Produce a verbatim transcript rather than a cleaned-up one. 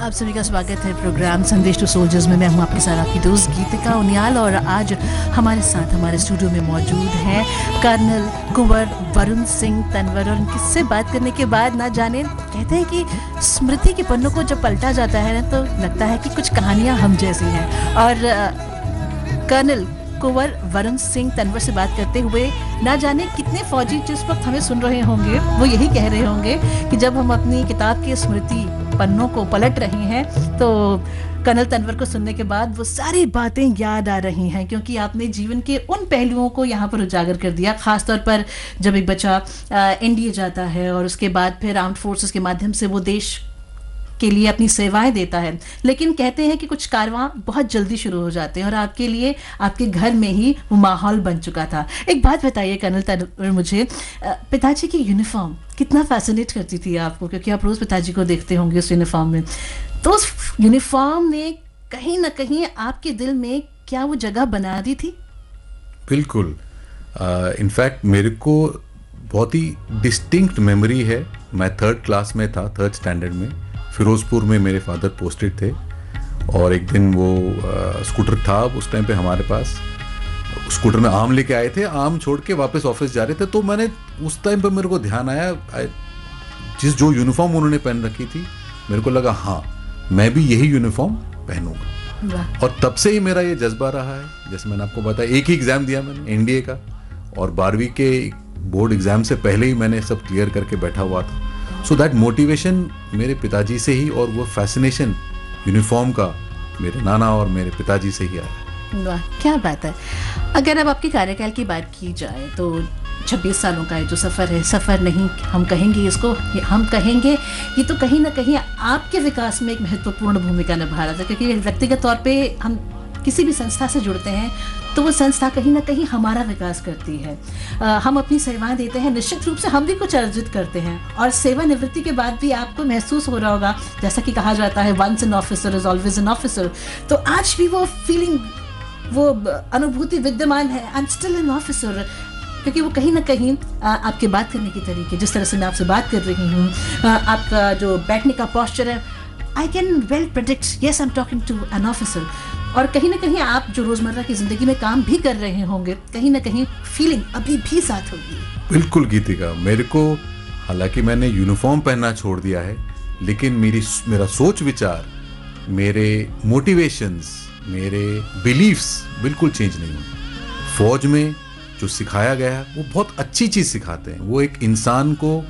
आप सभी का स्वागत है प्रोग्राम संदेश टू सोल्जर्स में। मैं हूं आपके साथ आपकी दोस्त गीतिका उनियाल और आज हमारे साथ हमारे स्टूडियो में मौजूद हैं कर्नल कुंवर वरुण सिंह तंवर। और उनसे बात करने के बाद ना जाने कहते हैं कि स्मृति के पन्नों को जब पलटा जाता है ना तो लगता है कि कुछ कहानियाँ हम जैसी हैं। और कर्नल कुंवर वरुण सिंह तंवर से बात करते हुए ना जाने कितने फौजी जिस वक्त हमें सुन रहे होंगे वो यही कह रहे होंगे कि जब हम अपनी किताब के स्मृति पन्नों को पलट रहे हैं तो कर्नल तंवर को सुनने के बाद वो सारी बातें याद आ रही हैं, क्योंकि आपने जीवन के उन पहलुओं को यहाँ पर उजागर कर दिया। खासतौर पर जब एक बच्चा एनडीए जाता है और उसके बाद फिर आर्म्ड फोर्सेस के माध्यम से वो देश के लिए अपनी सेवाएं देता है, लेकिन कहते हैं कि कुछ कारवां बहुत जल्दी शुरू हो जाते हैं और आपके लिए आपके घर में ही वो माहौल बन चुका था। एक बात बताइए कर्नल तंवर मुझे, पिताजी की यूनिफॉर्म कितना फैसिनेट करती थी आपको, क्योंकि आप रोज पिताजी को देखते होंगे उस यूनिफॉर्म में, तो उस यूनिफॉर्म ने कहीं ना कहीं आपके दिल में क्या वो जगह बना दी थी? बिल्कुल। इनफैक्ट मेरे को बहुत ही डिस्टिंक्ट मेमोरी है। मैं थर्ड क्लास में था, थर्ड स्टैंडर्ड में, फिरोजपुर में मेरे फादर पोस्टेड थे और एक दिन वो आ, स्कूटर था उस टाइम पे हमारे पास। स्कूटर में आम लेके आए थे, आम छोड़ के वापस ऑफिस जा रहे थे, तो मैंने उस टाइम पे मेरे को ध्यान आया, जिस जो यूनिफॉर्म उन्होंने पहन रखी थी मेरे को लगा हाँ मैं भी यही यूनिफॉर्म पहनूंगा। और तब से ही मेरा ये जज्बा रहा है। जैसे मैंने आपको बताया, एक ही एग्जाम दिया मैंने एनडीए का और बारहवीं के बोर्ड एग्जाम से पहले ही मैंने सब क्लियर करके बैठा हुआ था। सो दैट मोटिवेशन मेरे पिताजी से ही और वो फैसिनेशन यूनिफॉर्म का मेरे नाना और मेरे पिताजी से ही आया। वाह, क्या बात है। अगर अब आपके कार्यकाल की बात की जाए तो छब्बीस सालों का ये जो सफ़र है, सफ़र नहीं हम कहेंगे इसको, हम कहेंगे ये तो कहीं ना कहीं आपके विकास में एक महत्वपूर्ण भूमिका निभा रहा था, क्योंकि व्यक्तिगत तौर पे हम किसी भी संस्था से जुड़ते हैं तो वो संस्था कहीं ना कहीं हमारा विकास करती है। आ, हम अपनी सेवाएं देते हैं, निश्चित रूप से हम भी कुछ अर्जित करते हैं और सेवानिवृत्ति के बाद भी आपको महसूस हो रहा होगा, जैसा कि कहा जाता है once an officer is always an officer, तो आज भी वो फीलिंग, वो अनुभूति विद्यमान है, I am still an officer, क्योंकि वो कहीं ना कहीं आ, आपके बात करने की तरीके, जिस तरह से मैं आपसे बात कर रही हूँ, आपका जो बैठने का पॉस्चर है, I can well predict yes I am talking to an officer. और कहीं ना कहीं आप जो रोजमर्रा की जिंदगी में काम भी कर रहे होंगे, कहीं ना कहीं फीलिंग अभी भी साथ होगी। बिल्कुल गीतिका, मेरे को हालांकि मैंने यूनिफॉर्म पहनना छोड़ दिया है, लेकिन मेरी मेरा सोच विचार, मेरे मोटिवेशंस, मेरे बिलीफ्स बिल्कुल चेंज नहीं हुए। फौज में जो सिखाया गया है वो बहुत अच्छी चीज सिखाते हैं। वो एक इंसान को